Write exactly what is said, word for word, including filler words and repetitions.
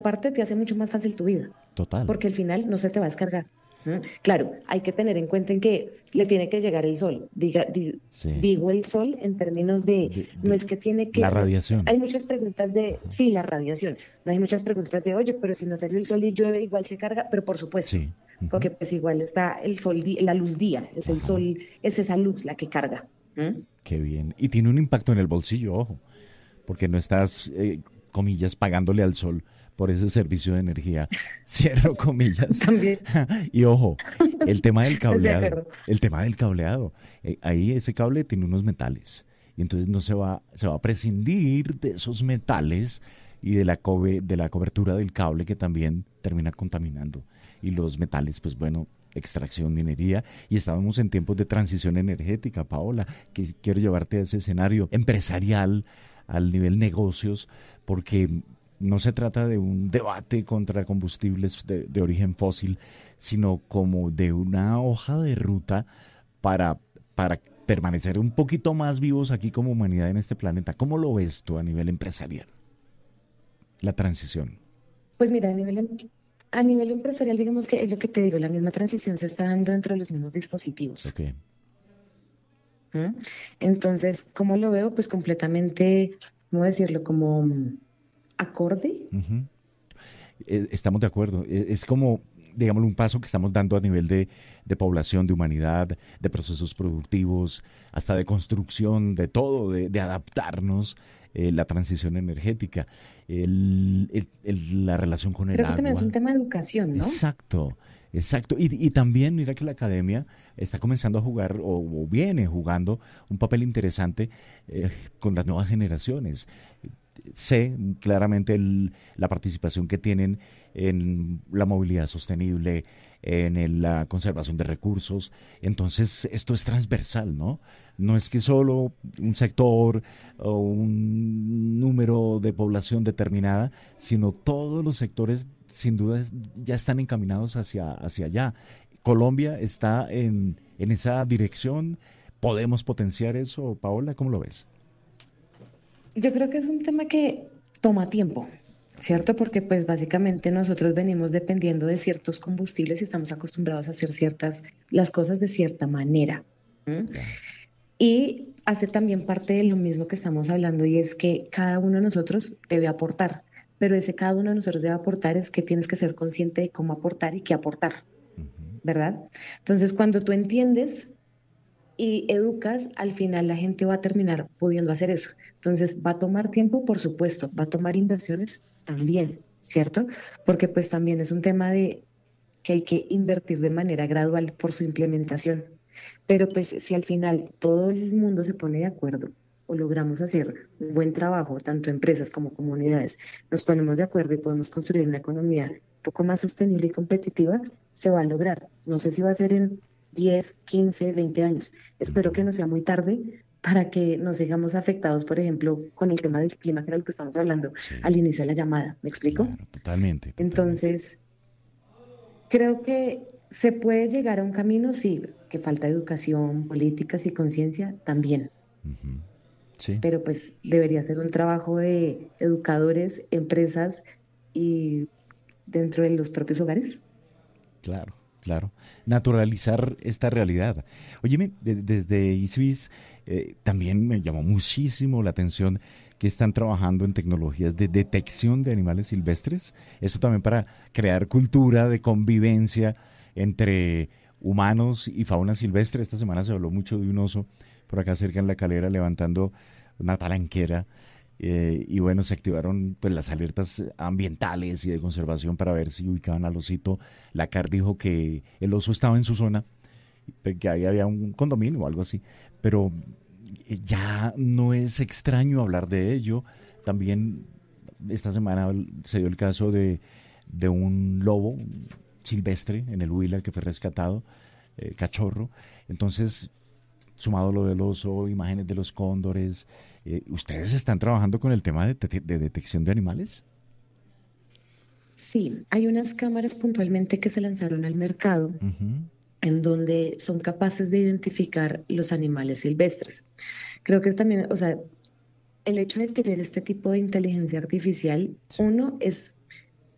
parte te hace mucho más fácil tu vida, Total. porque al final no se te va a descargar. ¿Mm? Claro, hay que tener en cuenta en que le tiene que llegar el sol. Diga, di- Sí. digo el sol en términos de, De, no de es que tiene la que, no, radiación. hay muchas preguntas de, Ajá. sí, la radiación, no hay muchas preguntas de, oye, pero si no salió el sol y llueve, igual se carga, pero por supuesto, Sí. Ujú. porque pues igual está el sol, di- la luz día, es el Ajá. sol, es esa luz la que carga. ¿Mm? Qué bien. Y tiene un impacto en el bolsillo, ojo, porque no estás, eh, comillas, pagándole al sol por ese servicio de energía. Cierro comillas. También, Y ojo, el tema del de cableado, acuerdo. el tema del cableado. Eh, ahí ese cable tiene unos metales. Y entonces no se va, se va a prescindir de esos metales y de la, cobe- de la cobertura del cable que también termina contaminando. Y los metales, pues bueno, extracción, minería. Y estábamos en tiempos de transición energética, Paola, que quiero llevarte a ese escenario empresarial, al nivel negocios, porque no se trata de un debate contra combustibles de, de origen fósil, sino como de una hoja de ruta para, para permanecer un poquito más vivos aquí como humanidad en este planeta. ¿Cómo lo ves tú a nivel empresarial? La transición. Pues mira, a nivel, em- a nivel empresarial, digamos que es lo que te digo, la misma transición se está dando dentro de los mismos dispositivos. Ok. ¿Mm? Entonces, ¿cómo lo veo? Pues completamente, ¿cómo decirlo? Como mm, acorde. Ujú. Eh, estamos de acuerdo. Eh, Es como, digamos, un paso que estamos dando a nivel de, de población, de humanidad, de procesos productivos, hasta de construcción, de todo, de, de adaptarnos, eh, la transición energética, el- el- el- la relación con el Creo que también es un agua. tema de educación, ¿no? Exacto, exacto. Y, y también mira que la academia está comenzando a jugar o, o viene jugando un papel interesante, eh, con las nuevas generaciones. Sé claramente el- la participación que tienen en la movilidad sostenible, en el- la conservación de recursos. Entonces, esto es transversal, ¿no? No es que solo un sector o un número de población determinada, sino todos los sectores, sin duda, es- ya están encaminados hacia, hacia allá. Colombia está en, en esa dirección. ¿Podemos potenciar eso, Paola? ¿Cómo lo ves? Yo creo que es un tema que toma tiempo, ¿cierto? Porque pues básicamente nosotros venimos dependiendo de ciertos combustibles y estamos acostumbrados a hacer ciertas, las cosas de cierta manera. ¿M? Ya. Y hace también parte de lo mismo que estamos hablando y es que cada uno de nosotros debe aportar, pero ese cada uno de nosotros debe aportar es que tienes que ser consciente de cómo aportar y qué aportar, Ujú. ¿verdad? Entonces, cuando tú entiendes y educas, al final la gente va a terminar pudiendo hacer eso. Entonces, va a tomar tiempo, por supuesto, va a tomar inversiones también, ¿cierto? Porque pues también es un tema de que hay que invertir de manera gradual por su implementación. Pero pues si al final todo el mundo se pone de acuerdo o logramos hacer un buen trabajo, tanto empresas como comunidades, nos ponemos de acuerdo y podemos construir una economía un poco más sostenible y competitiva, se va a lograr. No sé si va a ser en diez quince veinte años. Espero que Ujú. no sea muy tarde para que no sigamos afectados, por ejemplo, con el tema del clima, que era lo que estamos hablando Sí, al inicio de la llamada. ¿Me explico? claro, totalmente, totalmente. Entonces, creo que se puede llegar a un camino, sí, que falta educación, políticas y conciencia también, Ujú. Sí, pero pues debería ser un trabajo de educadores, empresas y dentro de los propios hogares. claro, claro. Naturalizar esta realidad. Óyeme, de- desde ISBIS, eh, también me llamó muchísimo la atención que están trabajando en tecnologías de detección de animales silvestres. Eso también para crear cultura de convivencia entre humanos y fauna silvestre. Esta semana se habló mucho de un oso por acá cerca en la calera levantando una talanquera. Eh, y bueno, se activaron pues las alertas ambientales y de conservación para ver si ubicaban al osito. La C A R dijo que el oso estaba en su zona, que ahí había un condominio o algo así, pero eh, ya no es extraño hablar de ello. También esta semana se dio el caso de, de un lobo silvestre en el Huila que fue rescatado, eh, cachorro. Entonces, sumado lo del oso, imágenes de los cóndores, eh, ¿ustedes están trabajando con el tema de, de- de detección de animales? Sí, hay unas cámaras puntualmente que se lanzaron al mercado Ujú. en donde son capaces de identificar los animales silvestres. Creo que es también, o sea, el hecho de tener este tipo de inteligencia artificial, Sí. uno es